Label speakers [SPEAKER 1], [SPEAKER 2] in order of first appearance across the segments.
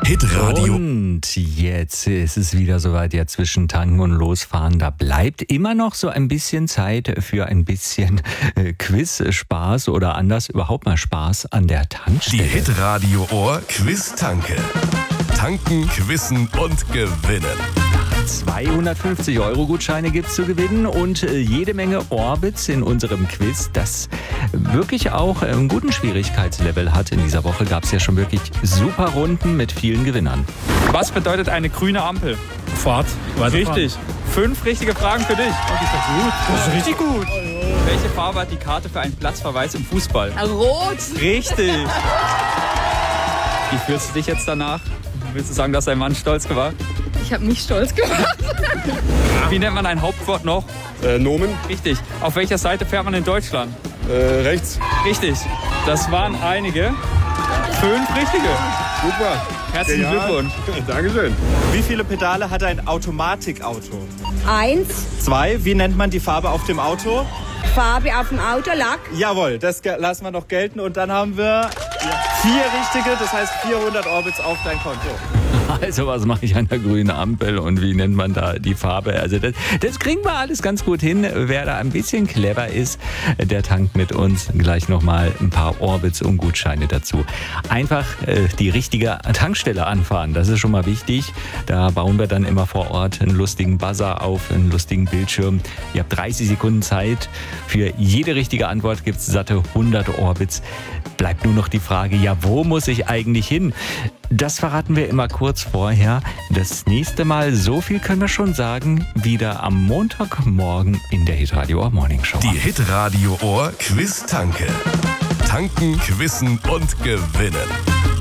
[SPEAKER 1] Hitradio.
[SPEAKER 2] Und jetzt ist es wieder soweit, ja, zwischen Tanken und Losfahren. Da bleibt immer noch so ein bisschen Zeit für ein bisschen Quiz-Spaß oder anders überhaupt mal Spaß an der Tankstelle.
[SPEAKER 1] Die Hitradio Ohr Quiz-Tanke. Tanken, quizzen und gewinnen.
[SPEAKER 2] 250-Euro-Gutscheine gibt's zu gewinnen und jede Menge Orbits in unserem Quiz, das wirklich auch einen guten Schwierigkeitslevel hat. In dieser Woche gab's ja schon wirklich super Runden mit vielen Gewinnern.
[SPEAKER 3] Was bedeutet eine grüne Ampel?
[SPEAKER 4] Fahrt.
[SPEAKER 3] Richtig. 5 richtige Fragen für dich.
[SPEAKER 4] Das ist doch gut. Das ist richtig gut.
[SPEAKER 3] Welche Farbe hat die Karte für einen Platzverweis im Fußball?
[SPEAKER 5] Rot.
[SPEAKER 3] Richtig. Wie fühlst du dich jetzt danach? Willst du sagen, dass dein Mann stolz war?
[SPEAKER 5] Ich habe mich stolz gemacht.
[SPEAKER 3] Wie nennt man ein Hauptwort noch?
[SPEAKER 6] Nomen.
[SPEAKER 3] Richtig. Auf welcher Seite fährt man in Deutschland?
[SPEAKER 6] Rechts.
[SPEAKER 3] Richtig. Das waren einige. 5 richtige.
[SPEAKER 6] Super.
[SPEAKER 3] Herzlichen Glückwunsch.
[SPEAKER 6] Dankeschön.
[SPEAKER 7] Wie viele Pedale hat ein Automatikauto?
[SPEAKER 5] 1.
[SPEAKER 7] 2. Wie nennt man die Farbe auf dem Auto?
[SPEAKER 5] Farbe auf dem Auto, Lack.
[SPEAKER 7] Jawohl, das lassen wir noch gelten. Und dann haben wir 4 richtige, das heißt 400 Orbits auf dein Konto.
[SPEAKER 2] Also was mache ich an der grünen Ampel und wie nennt man da die Farbe? Also das kriegen wir alles ganz gut hin. Wer da ein bisschen clever ist, der tankt mit uns gleich nochmal ein paar Orbits und Gutscheine dazu. Einfach die richtige Tankstelle anfahren, das ist schon mal wichtig. Da bauen wir dann immer vor Ort einen lustigen Buzzer auf, einen lustigen Bildschirm. Ihr habt 30 Sekunden Zeit. Für jede richtige Antwort gibt es satte 100 Orbits. Bleibt nur noch die Frage, ja, wo muss ich eigentlich hin? Das verraten wir immer kurz vorher. Das nächste Mal, so viel können wir schon sagen, wieder am Montagmorgen in der Hitradio Ohr Morning Show.
[SPEAKER 1] Die Hitradio Ohr Quiz-Tanke. Tanken, quizzen und gewinnen.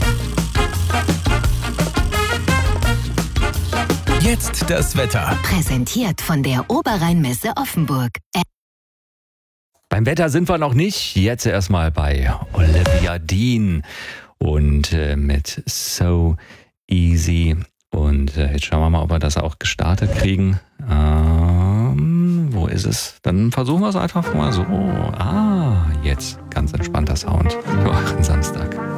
[SPEAKER 1] Jetzt das Wetter.
[SPEAKER 8] Präsentiert von der Oberrheinmesse Offenburg.
[SPEAKER 2] Beim Wetter sind wir noch nicht. Jetzt erstmal bei Olivia Dean und mit So Easy. Und jetzt schauen wir mal, ob wir das auch gestartet kriegen. Wo ist es? Dann versuchen wir es einfach mal so. Jetzt ganz entspannter Sound für euren Samstag.